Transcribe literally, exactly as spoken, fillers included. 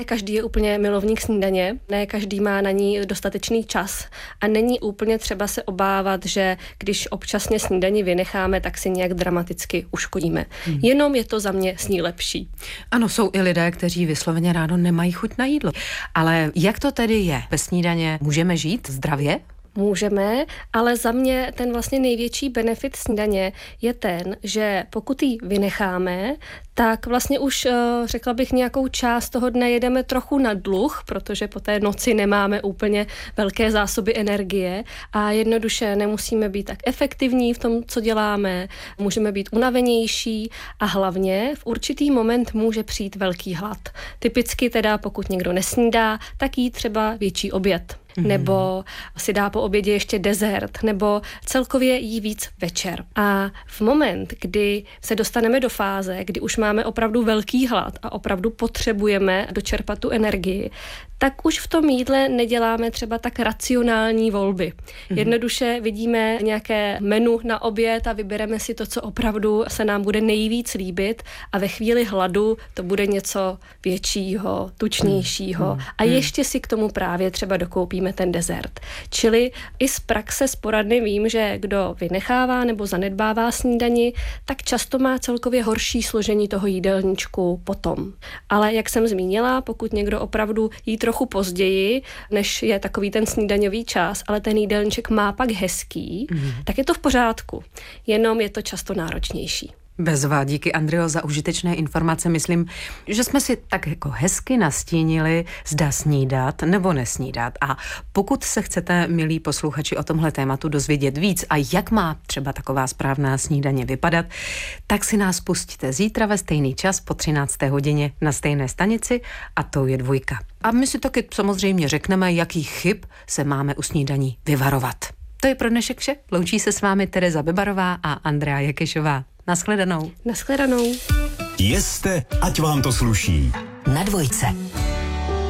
Každý je úplně milovník snídaně, ne každý má na ní dostatečný čas a není úplně třeba se obávat, že když občasně snídani vynecháme, tak si nějak dramaticky uškodíme. Hmm. Jenom je to za mě sní lepší. Ano, jsou i lidé, kteří vysloveně ráno nemají chuť na jídlo. Ale jak to tedy je? Bez snídaně můžeme žít zdravě? Můžeme, ale za mě ten vlastně největší benefit snídaně je ten, že pokud ji vynecháme, tak vlastně už, řekla bych, nějakou část toho dne jedeme trochu na dluh, protože po té noci nemáme úplně velké zásoby energie a jednoduše nemusíme být tak efektivní v tom, co děláme, můžeme být unavenější a hlavně v určitý moment může přijít velký hlad. Typicky teda, pokud někdo nesnídá, tak jí třeba větší oběd. Mm. Nebo si dá po obědě ještě dezert, nebo celkově jí víc večer. A v moment, kdy se dostaneme do fáze, kdy už máme opravdu velký hlad a opravdu potřebujeme dočerpat tu energii, tak už v tom jídle neděláme třeba tak racionální volby. Mm. Jednoduše vidíme nějaké menu na oběd a vybereme si to, co opravdu se nám bude nejvíc líbit a ve chvíli hladu to bude něco většího, tučnějšího mm. a ještě si k tomu právě třeba dokoupíme ten dezert. Čili i z praxe z poradny vím, že kdo vynechává nebo zanedbává snídani, tak často má celkově horší složení toho jídelníčku potom. Ale jak jsem zmínila, pokud někdo opravdu jí trochu později, než je takový ten snídaňový čas, ale ten jídelníček má pak hezký, mm. tak je to v pořádku. Jenom je to často náročnější. Bezva, díky Andreo za užitečné informace. Myslím, že jsme si tak jako hezky nastínili, zda snídat nebo nesnídat. A pokud se chcete, milí posluchači, o tomhle tématu dozvědět víc a jak má třeba taková správná snídaně vypadat, tak si nás pustíte zítra ve stejný čas po třinácté hodině na stejné stanici a to je Dvojka. A my si taky samozřejmě řekneme, jakých chyb se máme u snídaní vyvarovat. To je pro dnešek vše. Loučí se s vámi Tereza Bebarová a Andrea Jakešová. Naschledanou. Naschledanou. Jeste, ať vám to sluší. Na Dvojce.